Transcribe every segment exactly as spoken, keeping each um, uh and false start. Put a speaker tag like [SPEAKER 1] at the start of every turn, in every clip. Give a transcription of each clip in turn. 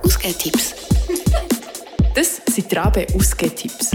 [SPEAKER 1] Ausgehtipps. Das sind die Rabe Ausgehtipps.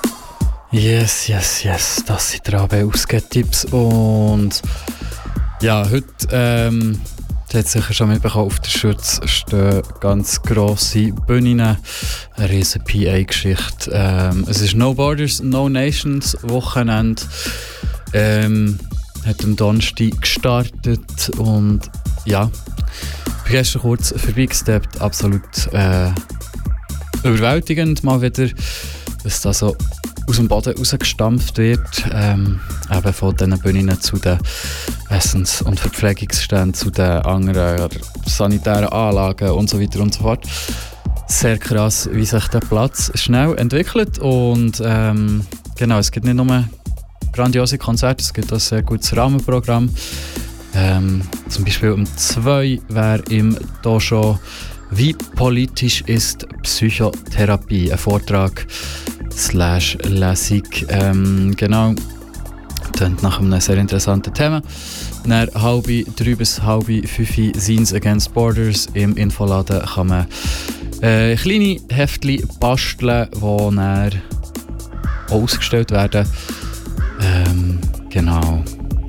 [SPEAKER 2] Yes, yes, yes, das sind die Rabe Ausgehtipps. Und ja, heute, ähm, ihr habt sicher schon mitbekommen, auf der Schütz stehen ganz grosse Bühnen, eine riesen P A-Geschichte. Ähm, es ist No Borders, No Nations Wochenende. Ähm, hat am Donnerstag gestartet und ja, ich bin gestern kurz vorbeigesteppt, absolut äh, überwältigend mal wieder, dass da so aus dem Boden rausgestampft wird, ähm, eben von diesen Bühnen zu den Essens- und Verpflegungsständen, zu den anderen sanitären Anlagen und so weiter und so fort. Sehr krass, wie sich der Platz schnell entwickelt und ähm, genau, es gibt nicht nur grandiose Konzerte, es gibt auch ein sehr gutes Rahmenprogramm. Ähm, zum Beispiel um zwei wäre im Dojo «Wie politisch ist Psychotherapie?» ein Vortrag slash Lesung. Ähm, genau, klingt nach einem sehr interessanten Thema. Dann halb drei bis halb fünf Scenes Against Borders. Im Infoladen kann man äh, kleine Heftchen basteln, die dann ausgestellt werden. Ähm, genau.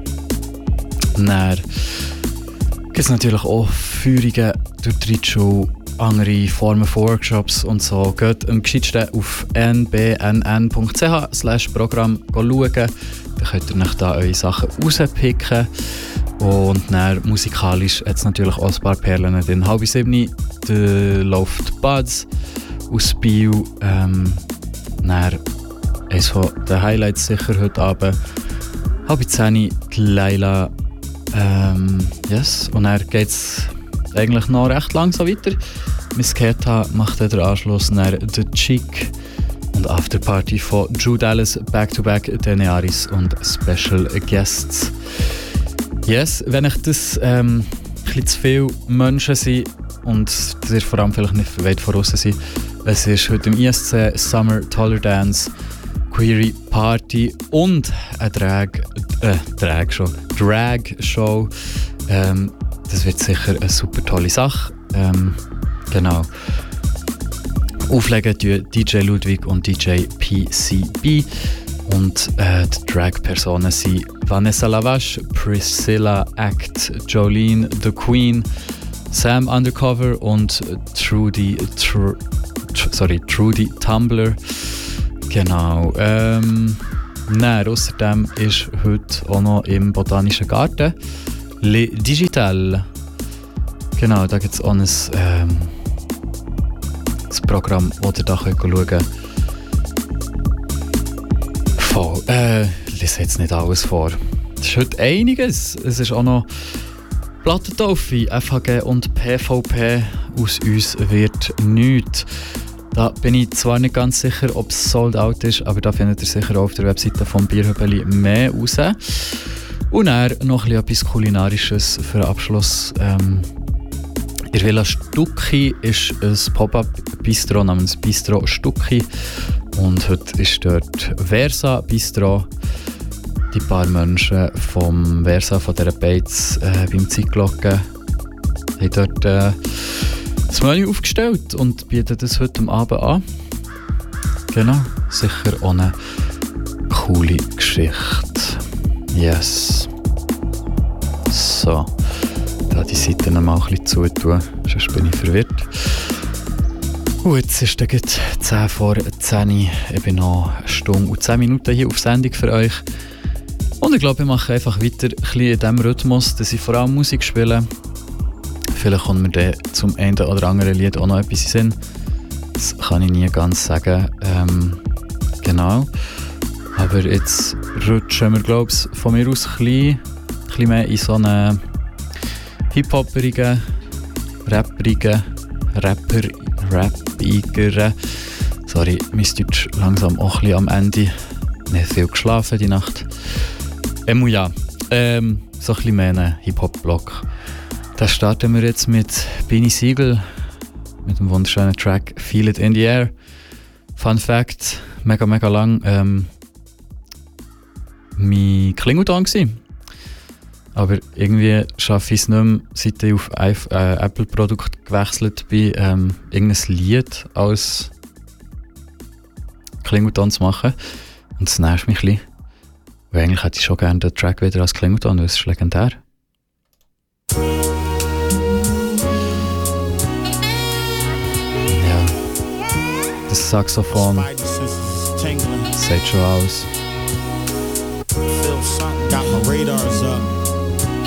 [SPEAKER 2] Dann gibt es natürlich auch Führungen durch die Reitschule, andere Formen von Workshops und so. Geht am gescheitsten auf n b n n punkt c h slash Programm schauen. Dann könnt ihr euch da eure Sachen rauspicken. Und dann musikalisch hat es natürlich auch ein paar Perlen drin. Halb sieben läuft Buds aus Biel. Ähm, dann eines der Highlights sicher heute Abend. Halb zehn die Leila. Ähm, yes. Und dann geht es eigentlich noch recht langsam weiter. Miss Keta macht den Anschluss nach The Chick und Afterparty von Drew Dallas, Back-to-Back, Daenerys und Special Guests. Yes, wenn ich das ähm, ein bisschen zu viele Menschen sind und ihr vor allem vielleicht nicht weit voraus sind, es ist heute im I S C Summer Toller Dance, Query Party und eine Drag, äh, Drag Show, Drag Show. Ähm, das wird sicher eine super tolle Sache. Ähm, genau. Auflegen tun D J Ludwig und D J P C B. Und äh, die Drag-Personen sind Vanessa Lavache, Priscilla Act, Jolene The Queen, Sam Undercover und Trudy, Tr- Tr- sorry, Trudy Tumblr. Genau. Ähm, nein, außerdem ist heute auch noch im Botanischen Garten Le Digital. Genau, da gibt es auch ein, ähm, ein Programm, das ihr da schauen könnt. Voll. Äh, ich lese jetzt nicht alles vor. Es ist heute einiges. Es ist auch noch Plattentaufe, F H G und P V P. Aus uns wird nichts. Da bin ich zwar nicht ganz sicher, ob es sold out ist, aber da findet ihr sicher auch auf der Webseite vom Bierhöbeli mehr raus. Und dann noch etwas Kulinarisches für den Abschluss. Ähm, in der Villa Stucki ist ein Pop-up-Bistro namens Bistro Stucki. Und heute ist dort Versa Bistro. Die paar Menschen vom Versa, von dieser Beiz äh, beim Zeitglocken, haben dort äh, das Menü aufgestellt und bieten das heute Abend an. Genau, sicher auch eine coole Geschichte. Yes. So, da die Seite noch mal ein bisschen zutun, sonst bin ich verwirrt. Und jetzt ist es zehn vor zehn. Ich bin noch eine Stunde und zehn Minuten hier auf Sendung für euch. Und ich glaube, ich mache einfach weiter ein bisschen in diesem Rhythmus, dass ich vor allem Musik spiele. Vielleicht kommt mir dann zum einen oder anderen Lied auch noch etwas in Sinn. Das kann ich nie ganz sagen. Ähm, genau. Aber jetzt rutschen wir, glaube ich, von mir aus ein bisschen, ein bisschen mehr in so einen hip-hopperigen, rapperigen, rapper, rappigeren. Sorry, mein Deutsch langsam auch ein bisschen am Ende. Nicht viel geschlafen die Nacht. Ähm, ja, ähm, so ein bisschen mehr einen Hip-Hop-Block. Da starten wir jetzt mit Beanie Siegel, mit dem wunderschönen Track Feel It in the Air. Fun Fact, mega, mega lang ähm, mein Klingelton gsi. aber irgendwie schaffe ich es nicht mehr, seit ich auf äh, Apple-Produkt gewechselt bin, ähm, irgendein Lied als Klingelton zu machen. Und das nervt mich ein bisschen. Weil eigentlich hätte ich schon gerne den Track wieder als Klingelton, weil es ist legendär. Ja, das Saxophon sieht schon aus.
[SPEAKER 3] Got my radar